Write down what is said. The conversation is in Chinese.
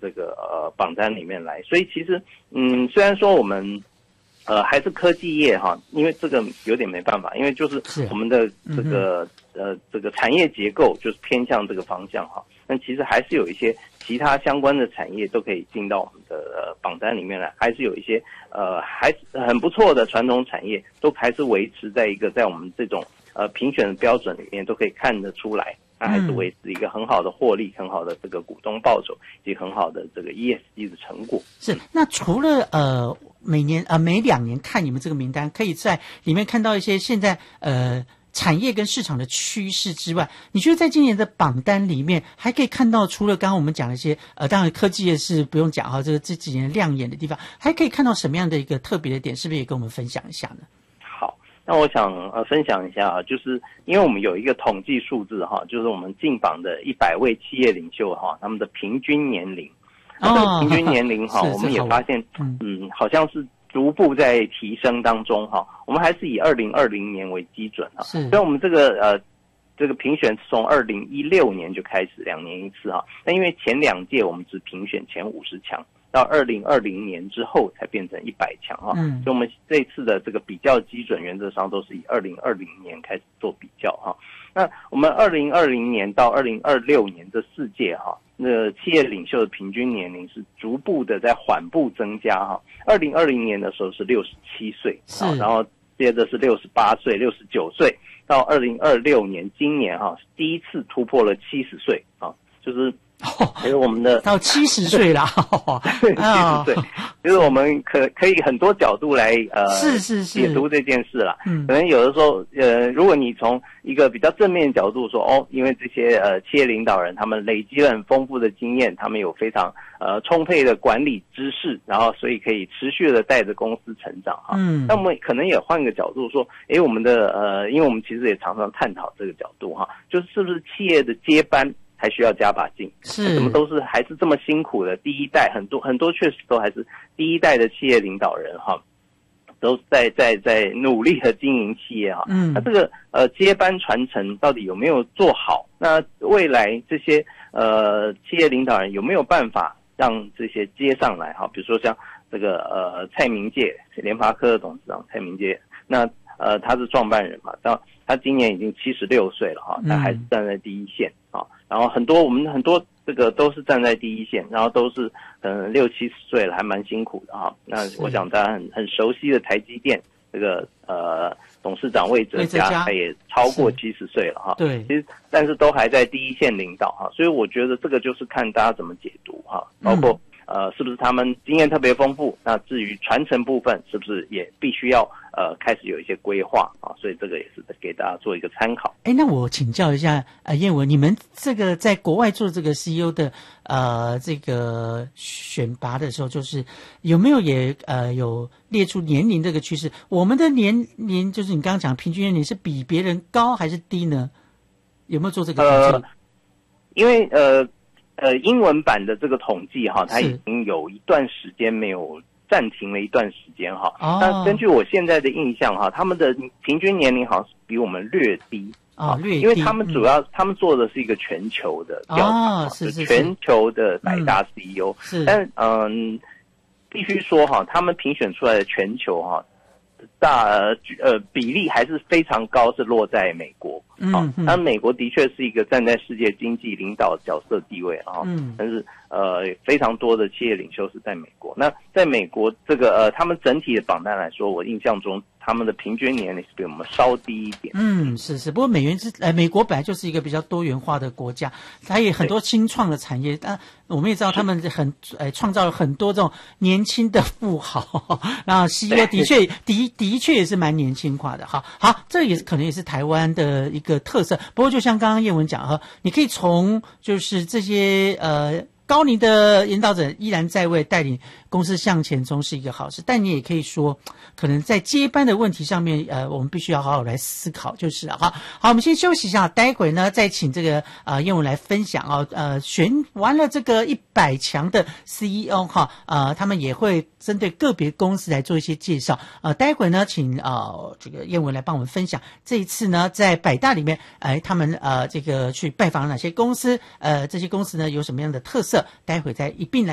这个榜单里面来。所以其实虽然说我们还是科技业哈，因为这个有点没办法，因为就是我们的这个产业结构就是偏向这个方向哈。但其实还是有一些其他相关的产业都可以进到我们的榜单里面来，还是有一些还是很不错的传统产业都还是维持在一个在我们这种评选的标准里面都可以看得出来，它还是维持一个很好的获利、很好的这个股东报酬以及很好的这个 ESG 的成果。 是，那除了每2年看你们这个名单，可以在里面看到一些现在产业跟市场的趋势之外，你觉得在今年的榜单里面还可以看到，除了刚刚我们讲的一些当然科技业是不用讲哈，这几年亮眼的地方，还可以看到什么样的一个特别的点，是不是也跟我们分享一下呢？ 好，那我想分享一下啊，就是因为我们有一个统计数字哈，就是我们进榜的100位企业领袖哈，他们的平均年龄，这个平均年龄哈，我们也发现好像是逐步在提升当中哈，我们还是以2020年为基准哈，所以我们这个评选从2016年就开始2年一次哈，那因为前2届我们只评选前50强，到2020年之后才变成100强哈，所以我们这次的这个比较基准原则上都是以2020年开始做比较哈。那我们2020年到2026年这4届哈，那企业领袖的平均年龄是逐步的在缓步增加哈。2020年的时候是67岁，然后接着是68岁、69岁，到2026年今年哈第一次突破了70岁啊，就是我们的到70岁啦 ，70岁，就是我们可以很多角度来是解读这件事啦。可能有的时候如果你从一个比较正面的角度说因为这些企业领导人他们累积了很丰富的经验，他们有非常充沛的管理知识，然后所以可以持续的带着公司成长哈。那我们可能也换个角度说，我们的因为我们其实也常常探讨这个角度哈，就是不是企业的接班还需要加把劲？怎么都是还是这么辛苦的第一代，很多确实都还是第一代的企业领导人哈，都在努力的经营企业哈。那这个接班传承到底有没有做好？那未来这些企业领导人有没有办法让这些接上来哈？比如说像这个蔡明介，联发科的董事长蔡明介，那他是创办人嘛，他今年已经76岁了哈，他还是站在第一线啊。然后我们很多这个都是站在第一线，然后都是60-70岁了，还蛮辛苦的哈。那我想大家很熟悉的台积电这个董事长魏哲家，他也超过70岁了哈。 对， 其实但是都还在第一线领导哈，所以我觉得这个就是看大家怎么解读哈，包括是不是他们经验特别丰富？那至于传承部分，是不是也必须要开始有一些规划啊？所以这个也是给大家做一个参考。 那我请教一下燕文，你们这个在国外做这个 CEO 的这个选拔的时候，就是有没有也有列出年龄这个趋势？我们的年龄就是你刚刚讲平均年龄是比别人高还是低呢？有没有做这个统计？ 因为英文版的这个统计哈，它已经有一段时间没有暂停了一段时间哈。那根据我现在的印象哈，他们的平均年龄好像是比我们略低略低， 因为他们他们做的是一个全球的调查，是全球的100大 CEO。但必须说哈，他们评选出来的全球哈比例还是非常高，是落在美国。那美国的确是一个站在世界经济领导角色地位啊，但是非常多的企业领袖是在美国。那在美国这个他们整体的榜单来说，我印象中他们的平均年龄是比我们稍低一点。 是。不过美国本来就是一个比较多元化的国家，它也很多新创的产业。我们也知道他们创造了很多这种年轻的富豪，然后 CEO 的确也是蛮年轻化的。好，这也是可能也是台湾的一个特色。不过就像刚刚燕文讲哈，你可以从就是这些高龄的领导者依然在位，带领公司向前冲是一个好事，但你也可以说，可能在接班的问题上面，我们必须要好好来思考，就是了。好，我们先休息一下，待会呢再请这个燕文来分享选完了这个100强的 CEO 哈，他们也会针对个别公司来做一些介绍。待会呢，请这个燕文来帮我们分享这一次呢在100大里面，他们这个去拜访了哪些公司，这些公司呢有什么样的特色？待会再一并来